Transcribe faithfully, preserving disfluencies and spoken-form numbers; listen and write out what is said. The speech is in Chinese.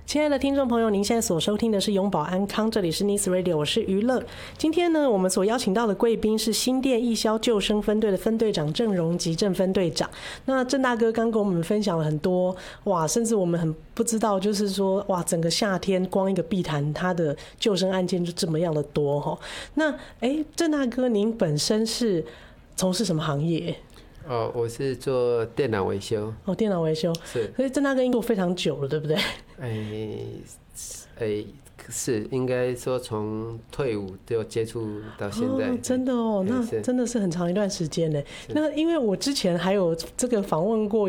亲爱的听众朋友，您现在所收听的是永保安康，这里是 Nice Radio， 我是娱乐。今天呢，我们所邀请到的贵宾是新店义消救生分队的分队长郑荣吉郑分队长。那郑大哥刚跟我们分享了很多，哇，甚至我们很不知道，就是说，哇，整个夏天光一个碧潭，它的救生案件就这么样的多哈。那，哎，郑大哥，您本身是从事什么行业？ 哦，我是做电脑维修。 哦，电脑维修是，所以郑大哥应该做非常久了，对不对？ 哎，哎，是应该说从退伍就接触到现在。 哦，真的哦，那真的是很长一段时间呢。那因为我之前还有这个访问过